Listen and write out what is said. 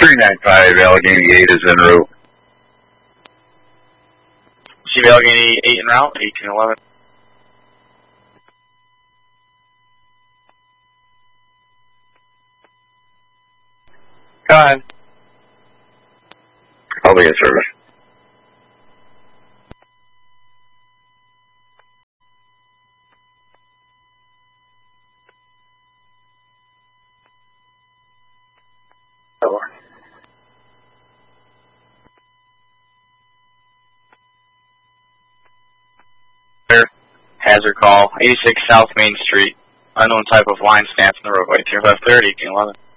395 Allegheny 8 is en route. CV Allegheny 8 en route, 1811. Go ahead. I'll be in service. Hazard call, 86 South Main Street. Unknown type of line stance in the roadway. Turn left 30, 1811.